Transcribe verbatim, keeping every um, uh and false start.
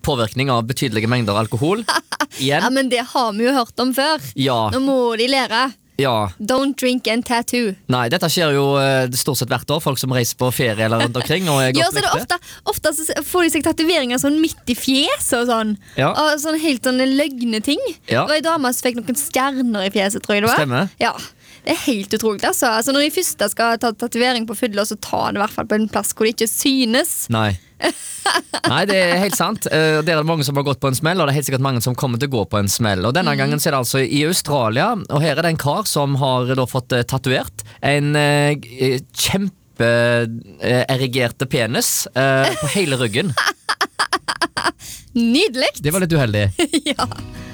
påvirkning av betydelige mengder alkohol. Igjen. Ja, men det har vi jo hørt om før. Ja. Nå må de lære. Ja. Don't drink and tattoo. Nei, dette skjer jo eh, stort sett hvert år. Folk som reiser på ferie eller rundt omkring. Og er Ja, godt så er det lekte. ofte, ofte så får de seg tatoveringer sånn midt i fjeset og sånn. Ja. Og sånn helt sånne løgne ting. Ja. Det var en dame som fikk noen stjerner i fjeset, tror jeg det var. Stemmer. Ja. Det er helt utrolig, altså. altså Når de første skal ta tatovering på fylla, så ta det i hvert fall på en plass hvor det ikke synes. Nei. Nei, det er helt sant. Eh, Det er mange som har gått på en smell, og det er helt sikkert mange som kommer til å gå på en smell. Og denne gangen så er det altså i Australia, og her er det en kar som har da fått eh, tatovert en eh, kjempe-erigerte penis eh, på hele ryggen. Nydelig! Det var litt uheldig. Ja.